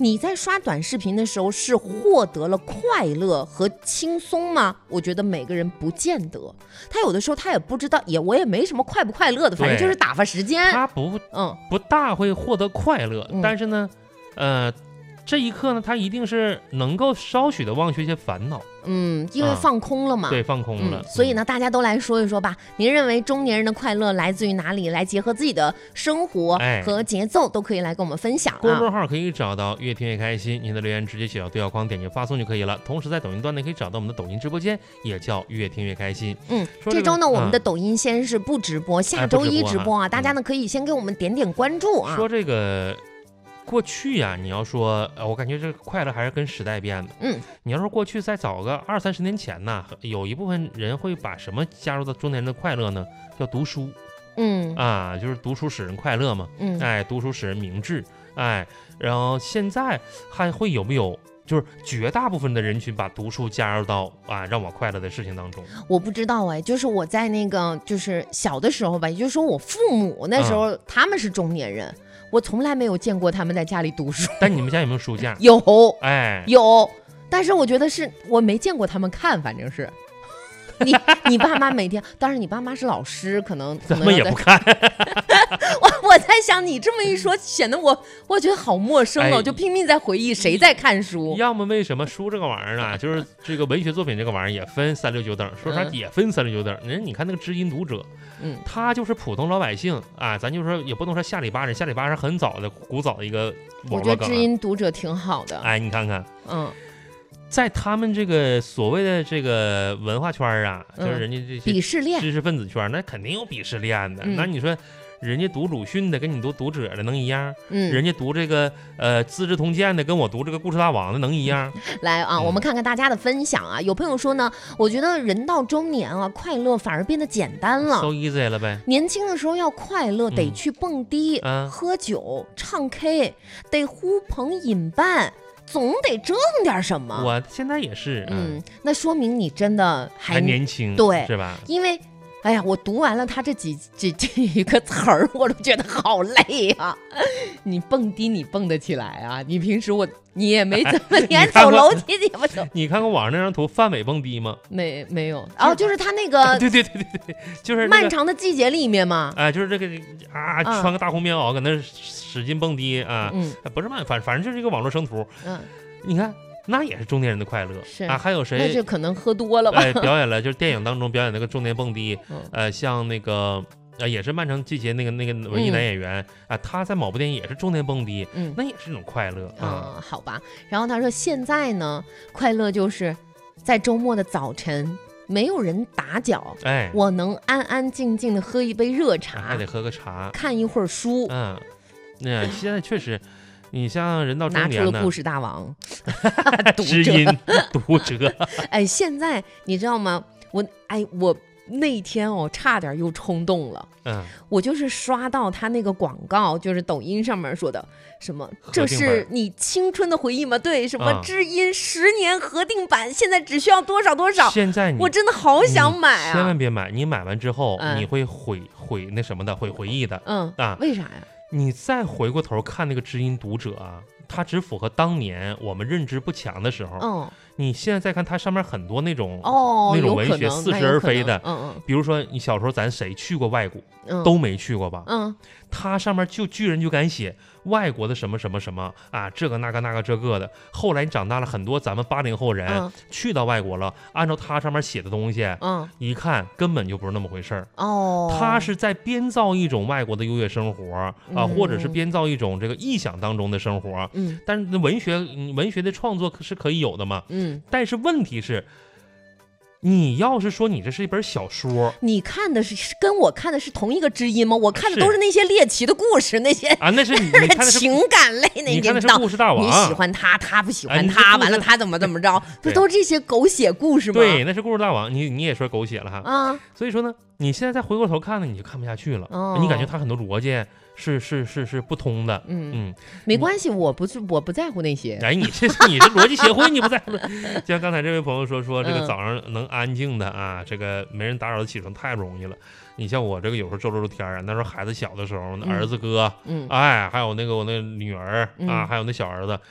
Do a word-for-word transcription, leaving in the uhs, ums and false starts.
你在刷短视频的时候是获得了快乐和轻松吗？我觉得每个人不见得，他有的时候他也不知道，也我也没什么快不快乐的，反正就是打发时间。 他不嗯不大会获得快乐， 嗯、 但是呢，呃。这一刻呢，他一定是能够稍许的忘却一些烦恼， 嗯，因为放空了嘛， 啊、对，放空了、 嗯。所以呢，大家都来说一说吧。您认为中年人的快乐来自于哪里？来结合自己的生活和节奏，都可以来跟我们分享、啊。 公众号可以找到越听越开心，您的留言直接写到对话框，点击发送就可以了。同时在抖音端呢，可以找到我们的抖音直播间，也叫越听越开心。 嗯， 这这周呢，我们的抖音先是不直播，下周一直播啊， 哎、 大家呢可以先给我们点点关注啊。 说这个。过去呀、啊，你要说，呃，我感觉这个快乐还是跟时代变的。 嗯， 你要说过去再早个二三十年前呢，有一部分人会把什么加入到中年人的快乐呢？叫读书。 嗯啊，就是读书使人快乐嘛。 嗯， 哎，读书使人明智。哎，然后现在还会有没有？就是绝大部分的人群把读书加入到啊让我快乐的事情当中。 我不知道哎，就是我在那个就是小的时候吧，也就是说我父母那时候、嗯、他们是中年人。我从来没有见过他们在家里读书。 但你们家有没有书架？ 有， 哎， 有，但是我觉得是我没见过他们看，反正是。你你爸妈每天，当然你爸妈是老师，可能咱们也不看。 我我在想，你这么一说，显得我我觉得好陌生哦， 哎、 就拼命在回忆谁在看书。 要么为什么书这个玩意儿啊，就是这个文学作品这个玩意儿也分三六九等，说啥也分三六九等。人、嗯、你看那个知音读者， 嗯， 他就是普通老百姓啊，咱就说也不能说下里巴人，下里巴是很早的古早的一个网络梗、啊。 我觉得知音读者挺好的。 哎，你看看， 嗯。 在他们这个所谓的这个文化圈啊， 嗯、 就是人家这些鄙视链、 知识分子圈，那肯定有鄙视链的。 嗯、 那你说，人家读鲁迅的跟你读读者的能一样？ 嗯， 人家读这个呃《资治通鉴》的跟我读这个《故事大王》的能一样？ 来啊， 嗯、 我们看看大家的分享啊。有朋友说呢，我觉得人到中年啊，快乐反而变得简单了 ，so easy 了呗。 年轻的时候要快乐，得去蹦迪、 嗯、 喝酒、唱 K， 得呼朋引伴。总得折腾点什么。 我现在也是， 嗯，嗯那说明你真的还还年轻， 对， 是吧？ 因为，哎呀，我读完了他这几几几个词儿，我都觉得好累啊！你蹦迪你蹦得起来啊？你平时我你也没怎么，连走楼梯你也不走。 你看过网上那张图范伟蹦迪吗？ 没没有。哦，就是他那个， 对对对对对，就是、那个、漫长的季节里面嘛。 哎、呃，就是这个啊， 嗯、 穿个大红棉袄搁那使劲蹦迪啊， 嗯， 不是漫，反反正就是一个网络生图。 嗯， 你看。那也是中年人的快乐是啊，还有谁？ 那就可能喝多了吧？ 哎，表演了，就是电影当中表演那个中年蹦迪， 嗯、 呃，像那个呃，也是漫长季节那个那个文艺男演员、嗯、啊，他在某部电影也是中年蹦迪， 嗯， 那也是一种快乐啊、嗯。好吧，然后他说现在呢，快乐就是在周末的早晨，没有人打搅， 哎， 我能安安静静的喝一杯热茶， 还得喝个茶， 看一会儿书， 嗯，那现在确实。你像人到中年呢， 拿出了故事大王， 知音读者。 哎，现在你知道吗？我哎，我那天哦，差点又冲动了。 嗯， 我就是刷到他那个广告，就是抖音上面说的什么，这是你青春的回忆吗？对，什么知音十年核定版，嗯、现在只需要多少多少？ 现在我真的好想买啊！ 千万别买，你买完之后、 嗯、 你会毁毁那什么的，毁回忆的。 嗯啊， 为啥呀？ 你再回过头看那个知音读者啊，它只符合当年我们认知不强的时候。 嗯， 你现在再看它上面很多那种哦那种文学似是而非的， 嗯嗯， 比如说你小时候咱谁去过外国， 嗯、 都没去过吧？ 嗯， 它上面就居然就敢写外国的什么什么什么啊，这个那个那个这个的。后来你长大了，很多咱们八零后人、 嗯、 去到外国了，按照它上面写的东西， 嗯， 一看根本就不是那么回事儿。 哦， 他是在编造一种外国的优越生活啊、 嗯， 或者是编造一种这个臆想当中的生活。 嗯， 但是文学文学的创作是可以有的嘛？ 嗯， 但是问题是，你要是说你这是一本小说， 你看的是跟我看的是同一个知音吗？我看的都是那些猎奇的故事，那些啊，那是你看的是情感类，那你看的是故事大王， 你喜欢他，他不喜欢他， 啊、 完了他怎么怎么着，不都这些狗血故事吗？ 对，那是故事大王，你你也说狗血了哈啊， 所以说呢，你现在再回过头看呢，你就看不下去了， 哦、 你感觉他很多逻辑是是是是不通的， 嗯嗯， 没关系，我不是我不在乎那些。 哎，你这你这逻辑协会你不在乎？就像刚才这位朋友说说这个早上能安静的啊，嗯、这个没人打扰的起床太不容易了。你像我这个有时候周六周天啊，那时候孩子小的时候，那儿子哥， 嗯， 哎，还有那个我那女儿、 嗯、 啊，还有那小儿子，